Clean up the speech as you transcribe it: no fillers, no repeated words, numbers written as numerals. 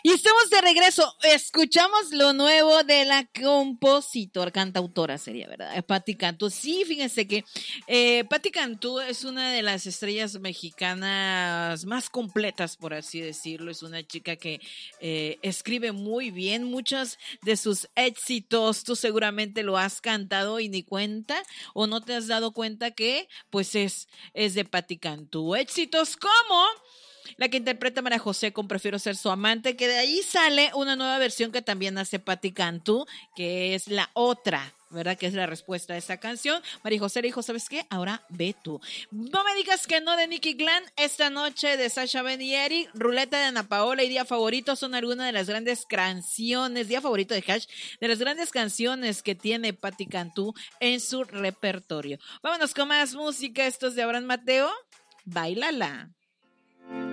Y estamos de regreso. Escuchamos lo nuevo de la compositora, cantautora sería, ¿verdad? Patti Cantú. Sí, fíjense que Patti Cantú es una de las estrellas mexicanas más completas, por así decirlo. Es una chica que escribe muy bien. Muchos de sus éxitos tú seguramente lo has cantado y ni cuenta o no te has dado cuenta que pues es de Patti Cantú. Éxitos como la que interpreta María José con Prefiero ser su amante, que de ahí sale una nueva versión que también hace Patti Cantú, que es la otra, ¿verdad? Que es la respuesta a esa canción. María José le dijo, ¿sabes qué? Ahora ve tú. No me digas que no de Nicky Clan. Esta noche de Sasha Ben y Eric, Ruleta de Ana Paola y Día Favorito son algunas de las grandes canciones, Día Favorito de Hash, de las grandes canciones que tiene Patti Cantú en su repertorio. Vámonos con más música. Esto es de Abraham Mateo. Bailala.